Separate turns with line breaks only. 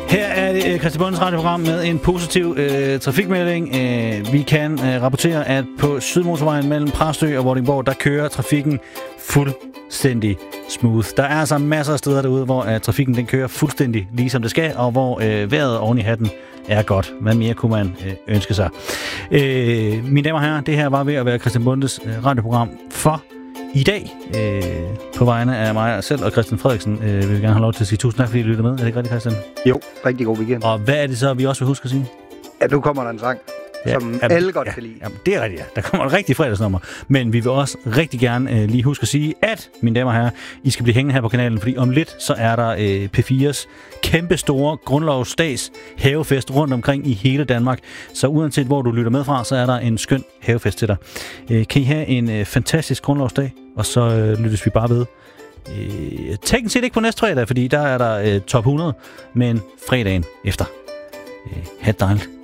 Her er det Christian Bondes radioprogram med en positiv trafikmelding. Vi kan rapportere, at på Sydmotorvejen mellem Præstø og Vordingborg, der kører trafikken fuldstændig smooth. Der er altså masser af steder derude, hvor trafikken den kører fuldstændig ligesom det skal, og hvor vejret oven i hatten er godt. Hvad mere kunne man ønske sig? Mine damer og herrer, det her var ved at være Christian Bondes radioprogram for i dag. På vegne af mig selv og Christian Frederiksen vil vi gerne have lov til at sige tusind tak, fordi I lyttede med. Er det ikke rigtigt, Christian?
Jo, rigtig god weekend.
Og hvad er det så, vi også vil huske at sige?
Ja, nu kommer der en sang, som alle godt kan lide.
Jamen, det er rigtigt, ja. Der kommer et rigtig fredagsnummer. Men vi vil også rigtig gerne lige huske at sige, at, mine damer og herrer, I skal blive hængende her på kanalen, fordi om lidt, så er der P4's kæmpe store grundlovsdags havefest rundt omkring i hele Danmark. Så uanset hvor du lytter med fra, så er der en skøn havefest til dig. Kan I have en fantastisk grundlovsdag, og så lyttes vi bare ved. Teknisk set ikke på næste fredag, fordi der er der top 100, men fredagen efter. Ha' det dejligt.